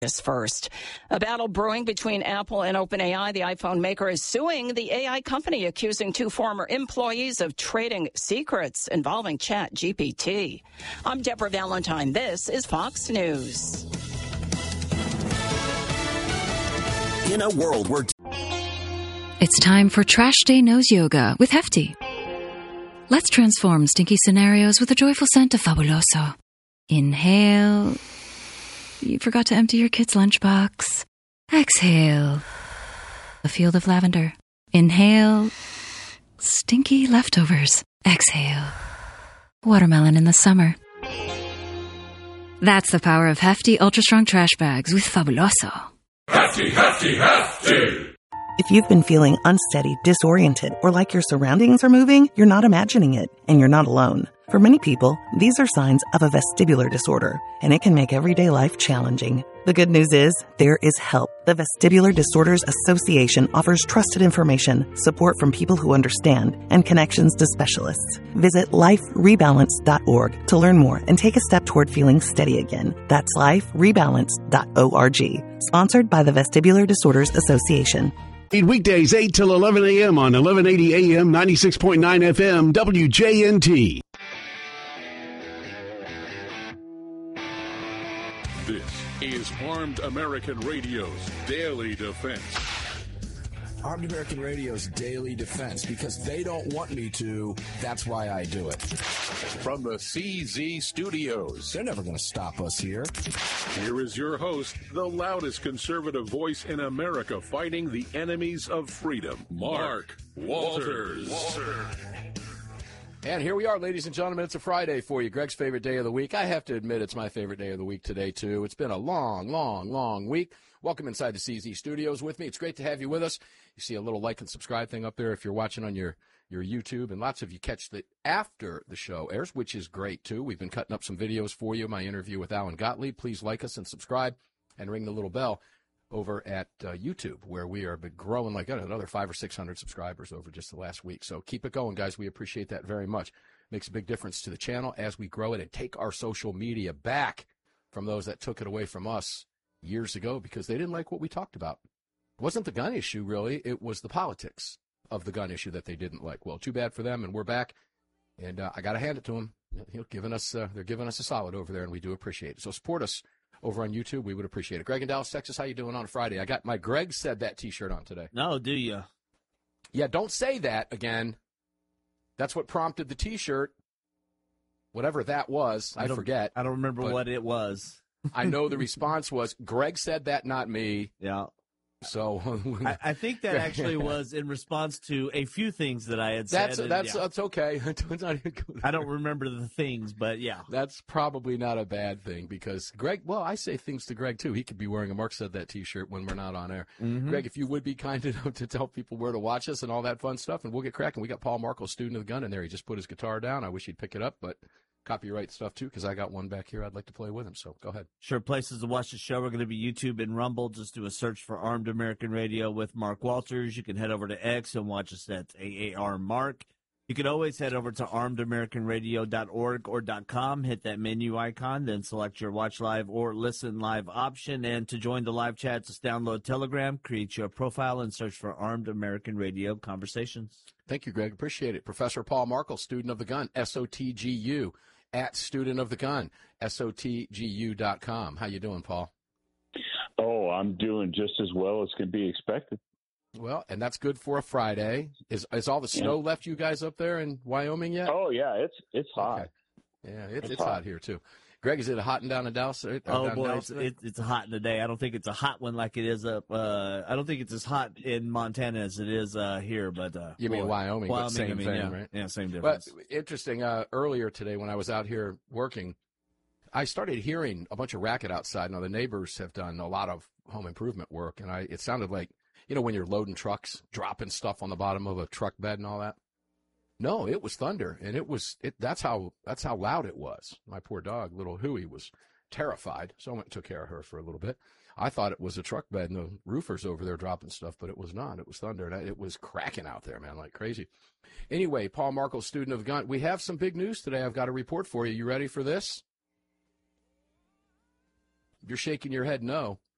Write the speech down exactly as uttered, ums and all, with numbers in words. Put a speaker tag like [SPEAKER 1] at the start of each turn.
[SPEAKER 1] First, a battle brewing between Apple and OpenAI. The iPhone maker is suing the A I company, accusing two former employees of trading secrets involving Chat G P T. I'm Deborah Valentine. This is Fox News.
[SPEAKER 2] In a world where
[SPEAKER 3] it's time for Trash Day Nose Yoga with Hefty. Let's transform stinky scenarios with a joyful scent of Fabuloso. Inhale. You forgot to empty your kid's lunchbox. Exhale. A field of lavender. Inhale. Stinky leftovers. Exhale. Watermelon in the summer. That's the power of Hefty Ultra Strong Trash Bags with Fabuloso.
[SPEAKER 2] Hefty, hefty, hefty!
[SPEAKER 4] If you've been feeling unsteady, disoriented, or like your surroundings are moving, you're not imagining it, and you're not alone. For many people, these are signs of a vestibular disorder, and it can make everyday life challenging. The good news is, there is help. The Vestibular Disorders Association offers trusted information, support from people who understand, and connections to specialists. Visit life rebalance dot org to learn more and take a step toward feeling steady again. That's life rebalance dot org. Sponsored by the Vestibular Disorders Association.
[SPEAKER 5] Weekdays eight till eleven a.m. on eleven eighty A M, ninety-six point nine F M, W J N T.
[SPEAKER 6] This is Armed American Radio's Daily Defense.
[SPEAKER 7] Armed American Radio's Daily Defense, because they don't want me to, that's why I do it.
[SPEAKER 6] From the C Z Studios.
[SPEAKER 7] They're never going to stop us here.
[SPEAKER 6] Here is your host, the loudest conservative voice in America fighting the enemies of freedom, Mark Walters. Walters.
[SPEAKER 8] And here we are, ladies and gentlemen. It's a Friday for you, Greg's favorite day of the week. I have to admit it's my favorite day of the week today, too. It's been a long, long, long week. Welcome inside the C Z Studios with me. It's great to have you with us. You see a little like and subscribe thing up there if you're watching on your, your YouTube, and lots of you catch the after the show airs, which is great, too. We've been cutting up some videos for you, my interview with Alan Gottlieb. Please like us and subscribe and ring the little bell over at uh, YouTube, where we are growing like another five or six hundred subscribers over just the last week. So keep it going, guys. We appreciate that very much. Makes a big difference to the channel as we grow it and take our social media back from those that took it away from us years ago because they didn't like what we talked about. It wasn't the gun issue, really. It was the politics of the gun issue that they didn't like. Well, too bad for them, and we're back. And uh, I got to hand it to them. You know, giving us, uh, they're giving us a solid over there, and we do appreciate it. So support us over on YouTube. We would appreciate it. Greg in Dallas, Texas, how you doing on a Friday? I got my Greg Said That T-shirt on today.
[SPEAKER 9] No, do you?
[SPEAKER 8] Yeah, don't say that again. That's what prompted the T-shirt. Whatever that was, I, I forget.
[SPEAKER 9] I don't remember what it was.
[SPEAKER 8] I know the response was, Greg said that, not me.
[SPEAKER 9] Yeah.
[SPEAKER 8] So
[SPEAKER 9] I, I think that actually was in response to a few things that I had
[SPEAKER 8] that's,
[SPEAKER 9] said.
[SPEAKER 8] That's
[SPEAKER 9] yeah.
[SPEAKER 8] that's okay.
[SPEAKER 9] I don't remember the things, but yeah.
[SPEAKER 8] That's probably not a bad thing because Greg, well, I say things to Greg, too. He could be wearing a Mark Said That T-shirt when we're not on air. Mm-hmm. Greg, if you would be kind enough to tell people where to watch us and all that fun stuff, and we'll get cracking. We got Paul Markle, student of the gun, in there. He just put his guitar down. I wish he'd pick it up, but copyright stuff, too, because I got one back here I'd like to play with him. So go ahead.
[SPEAKER 9] Sure, places to watch the show are going to be YouTube and Rumble. Just do a search for Armed American Radio with Mark Walters. You can head over to X and watch us at A A R Mark. You can always head over to armed american radio dot org or .com, hit that menu icon, then select your watch live or listen live option. And to join the live chat, just download Telegram, create your profile, and search for Armed American Radio Conversations.
[SPEAKER 8] Thank you, Greg. Appreciate it. Professor Paul Markle, student of the gun, S O T G U, at student of the gun, S O T G U dot com. How you doing, Paul?
[SPEAKER 10] Oh, I'm doing just as well as could be expected.
[SPEAKER 8] Well, and that's good for a Friday. Is is all the snow yeah. left you guys up there in Wyoming yet?
[SPEAKER 10] Oh, yeah, it's it's hot.
[SPEAKER 8] Okay. Yeah, it's, it's, it's hot. hot here, too. Greg, is it hot and down in Dallas?
[SPEAKER 9] Oh, boy, Dallas it's, it, it's hot in the day. I don't think it's a hot one like it is up. Uh, I don't think it's as hot in Montana as it is uh, here. But uh,
[SPEAKER 8] You boy, mean Wyoming,
[SPEAKER 9] Wyoming
[SPEAKER 8] but same
[SPEAKER 9] I mean,
[SPEAKER 8] thing,
[SPEAKER 9] yeah,
[SPEAKER 8] right?
[SPEAKER 9] Yeah, same difference.
[SPEAKER 8] But interesting, uh, earlier today when I was out here working, I started hearing a bunch of racket outside. Now, the neighbors have done a lot of home improvement work, and I it sounded like, you know, when you're loading trucks, dropping stuff on the bottom of a truck bed and all that. No, it was thunder, and it was it. That's how that's how loud it was. My poor dog, little Huey, was terrified, so I went and took care of her for a little bit. I thought it was a truck bed and the roofers over there dropping stuff, but it was not. It was thunder, and it was cracking out there, man, like crazy. Anyway, Paul Markle, student of the gun. We have some big news today. I've got a report for you. You ready for this? You're shaking your head no.